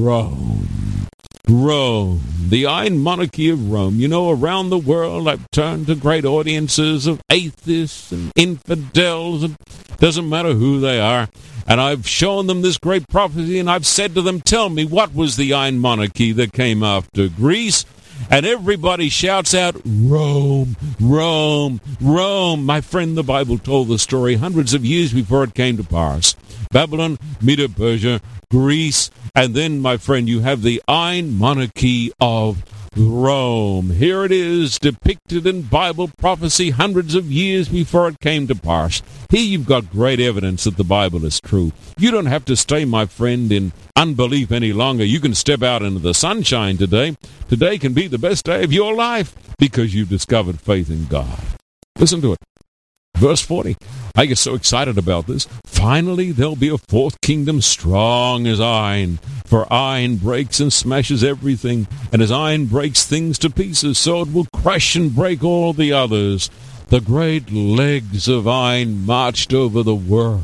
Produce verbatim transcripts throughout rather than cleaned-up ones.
Rome. Rome, the Iron Monarchy of Rome. You know, around the world I've turned to great audiences of atheists and infidels, and doesn't matter who they are, and I've shown them this great prophecy, and I've said to them, tell me, what was the Iron Monarchy that came after Greece? And everybody shouts out, Rome, Rome, Rome. My friend, the Bible told the story hundreds of years before it came to pass. Babylon, Medo-Persia, Greece, and then, my friend, you have the Iron Monarchy of Rome. Here it is, depicted in Bible prophecy hundreds of years before it came to pass. Here you've got great evidence that the Bible is true. You don't have to stay, my friend, in unbelief any longer. You can step out into the sunshine today. Today can be the best day of your life because you've discovered faith in God. Listen to it. Verse forty. I get so excited about this. Finally, there'll be a fourth kingdom strong as iron. For iron breaks and smashes everything. And as iron breaks things to pieces, so it will crush and break all the others. The great legs of iron marched over the world.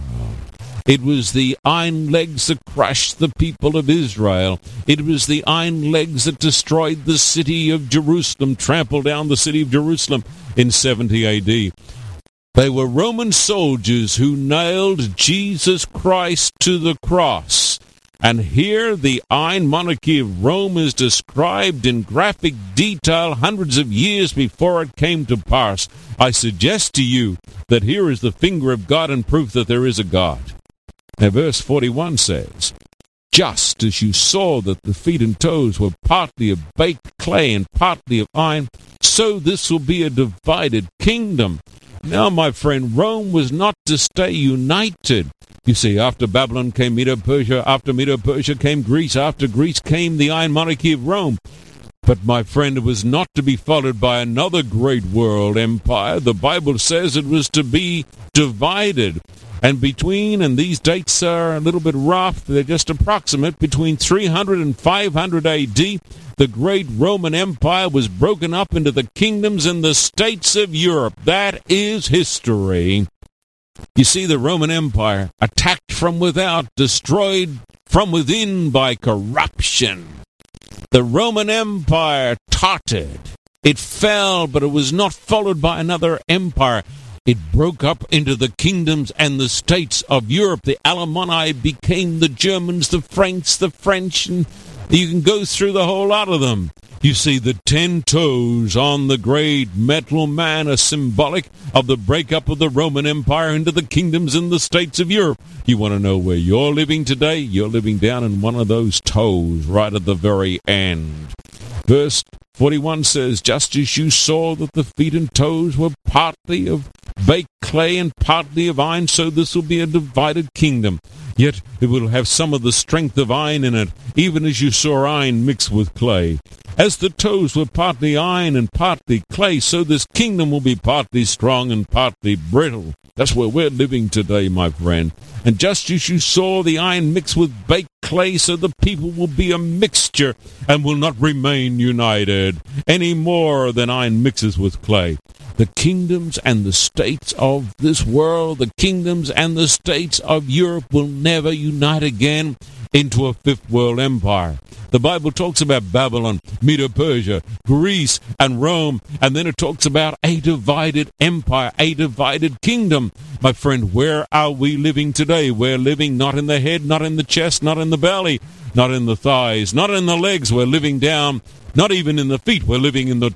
It was the iron legs that crushed the people of Israel. It was the iron legs that destroyed the city of Jerusalem, trampled down the city of Jerusalem in seventy A D. They were Roman soldiers who nailed Jesus Christ to the cross. And here the Iron Monarchy of Rome is described in graphic detail hundreds of years before it came to pass. I suggest to you that here is the finger of God and proof that there is a God. Now verse forty-one says, just as you saw that the feet and toes were partly of baked clay and partly of iron, so this will be a divided kingdom. Now, my friend, Rome was not to stay united. You see, after Babylon came Medo-Persia, after Medo-Persia came Greece, after Greece came the Iron Monarchy of Rome. But, my friend, it was not to be followed by another great world empire. The Bible says it was to be divided. And between, and these dates are a little bit rough, they're just approximate, between three hundred and five hundred A D, the great Roman Empire was broken up into the kingdoms and the states of Europe. That is history. You see, the Roman Empire, attacked from without, destroyed from within by corruption. The Roman Empire tottered. It fell, but it was not followed by another empire. It broke up into the kingdoms and the states of Europe. The Alemanni became the Germans, the Franks, the French, and you can go through the whole lot of them. You see, the ten toes on the great metal man are symbolic of the breakup of the Roman Empire into the kingdoms and the states of Europe. You want to know where you're living today? You're living down in one of those toes right at the very end. Verse forty-one says, just as you saw that the feet and toes were partly of baked clay and partly of iron, so this will be a divided kingdom. Yet it will have some of the strength of iron in it, even as you saw iron mixed with clay. As the toes were partly iron and partly clay, so this kingdom will be partly strong and partly brittle. That's where we're living today, my friend. And just as you saw the iron mixed with baked clay, so the people will be a mixture and will not remain united any more than iron mixes with clay. The kingdoms and the states of this world, the kingdoms and the states of Europe will never unite again into a fifth world empire. The Bible talks about Babylon, Medo-Persia, Greece, and Rome, and then it talks about a divided empire, a divided kingdom. My friend, where are we living today? We're living not in the head, not in the chest, not in the belly, not in the thighs, not in the legs. We're living down, not even in the feet. We're living in the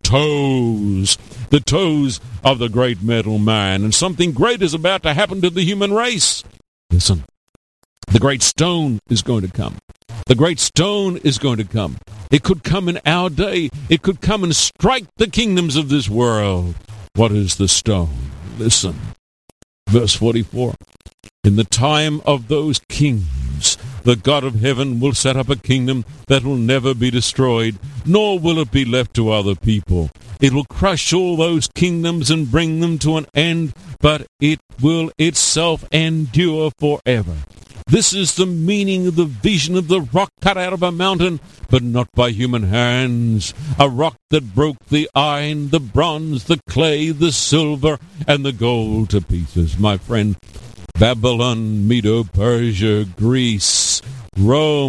toes, the toes of the great metal man. And something great is about to happen to the human race. Listen, the great stone is going to come. The great stone is going to come. It could come in our day. It could come and strike the kingdoms of this world. What is the stone? Listen. Verse forty-four. In the time of those kings, the God of heaven will set up a kingdom that will never be destroyed, nor will it be left to other people. It will crush all those kingdoms and bring them to an end, but it will itself endure forever. This is the meaning of the vision of the rock cut out of a mountain, but not by human hands. A rock that broke the iron, the bronze, the clay, the silver, and the gold to pieces. My friend, Babylon, Medo-Persia, Greece, Rome,